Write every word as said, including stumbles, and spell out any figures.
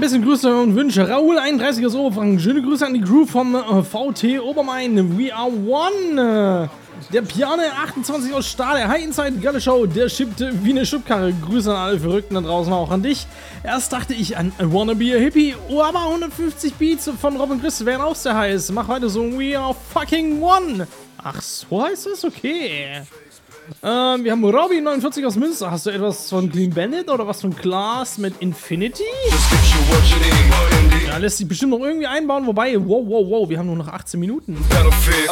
besten Grüße und Wünsche. Raoul einunddreißig aus Oberfranken. Schöne Grüße an die Crew vom äh, V T Obermain. We are one. Der Piane achtundzwanzig aus Stade. Hi Inside, geile Show. Der schippt wie eine Schubkarre. Grüße an alle Verrückten da draußen, auch an dich. Erst dachte ich an I Wanna Be a Hippie. Oh, aber hundertfünfzig Beats von Robin Chris wären auch sehr heiß. Mach weiter so. We are fucking one. Ach, so heißt es? Okay. Ähm, wir haben Robby neunundvierzig aus Münster. Hast du etwas von Clean Bandit oder was von Klaas mit Infinity? Ja, lässt sich bestimmt noch irgendwie einbauen. Wobei, wow, wow, wow, wir haben nur noch achtzehn Minuten.